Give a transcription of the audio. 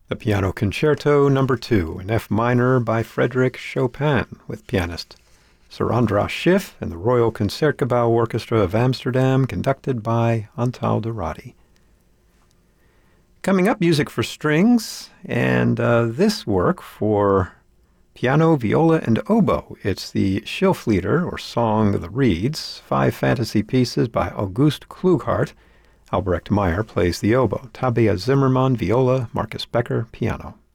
The Piano Concerto No. 2 in F minor by Frédéric Chopin with pianist Sir Andras Schiff and the Royal Concertgebouw Orchestra of Amsterdam, conducted by Antal de Radi. Coming up, music for strings, and this work for piano, viola, and oboe. It's the Schilflieder, or Song of the Reeds, 5 fantasy pieces by August Klughardt. Albrecht Meyer plays the oboe, Tabea Zimmermann viola, Marcus Becker piano.